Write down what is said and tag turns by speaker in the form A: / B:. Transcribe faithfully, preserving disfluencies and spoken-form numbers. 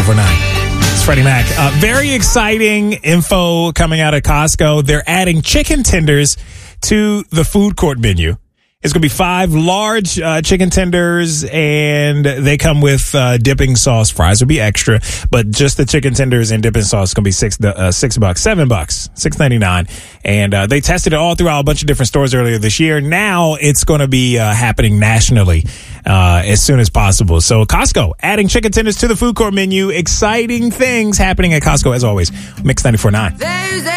A: ninety-four point nine. It's Freddie Mac. Uh, very exciting info coming out of Costco. They're adding chicken tenders to the food court menu. It's going to be five large uh, chicken tenders, and they come with uh, dipping sauce. Fries will be extra, but just the chicken tenders and dipping sauce is going to be six uh, six bucks, seven bucks, six ninety nine. And uh, they tested it all throughout a bunch of different stores earlier this year. Now it's going to be uh, happening nationally uh, as soon as possible. So Costco adding chicken tenders to the food court menu. Exciting things happening at Costco as always. Mix ninety-four point nine.